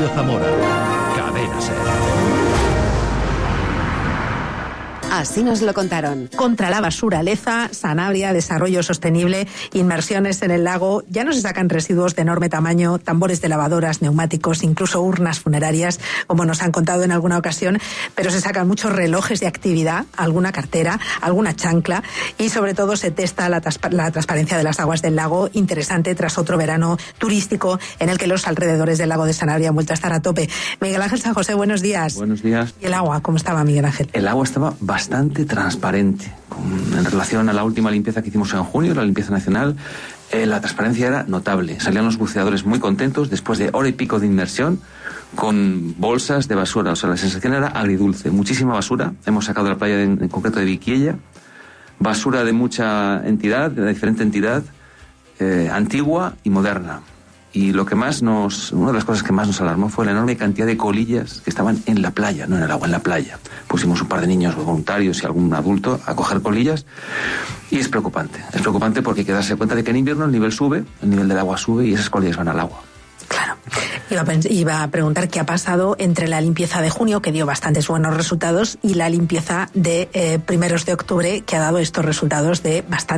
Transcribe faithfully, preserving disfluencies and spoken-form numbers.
Zamora. Cadena SER. Así nos lo contaron. Contra la basura, Leza, Sanabria, desarrollo sostenible, inmersiones en el lago. Ya no se sacan residuos de enorme tamaño, tambores de lavadoras, neumáticos, incluso urnas funerarias, como nos han contado en alguna ocasión, pero se sacan muchos relojes de actividad, alguna cartera, alguna chancla y sobre todo se testa la, transpa- la transparencia de las aguas del lago, interesante tras otro verano turístico en el que los alrededores del lago de Sanabria han vuelto a estar a tope. Miguel Ángel San José, buenos días. Buenos días. ¿Y el agua? ¿Cómo estaba, Miguel Ángel? El agua estaba bastante transparente. Con, en relación a la última limpieza que hicimos en junio, la limpieza nacional, eh, la transparencia era notable. Salían los buceadores muy contentos después de hora y pico de inmersión con bolsas de basura. O sea, la sensación era agridulce. Muchísima basura. Hemos sacado de la playa de, en concreto de Viquiella. Basura de mucha entidad, de diferente entidad, eh, antigua y moderna. Y lo que más nos, una de las cosas que más nos alarmó fue la enorme cantidad de colillas que estaban en la playa, no en el agua, en la playa. Pusimos un par de niños voluntarios y algún adulto a coger colillas y es preocupante. Es preocupante porque hay que darse cuenta de que en invierno el nivel sube, el nivel del agua sube y esas colillas van al agua. Claro. Iba a, pens- iba a preguntar qué ha pasado entre la limpieza de junio, que dio bastantes buenos resultados, y la limpieza de eh, primeros de octubre, que ha dado estos resultados de bastante